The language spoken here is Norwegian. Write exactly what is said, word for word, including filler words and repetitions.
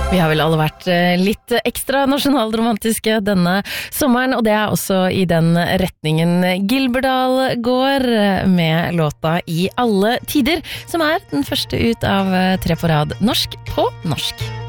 Vi har vel alle vært litt ekstra nasjonalromantiske denne sommeren, og det er også i den retningen Gilberdal går med låta I alle tider, som er den første ut av tre på rad norsk på norsk.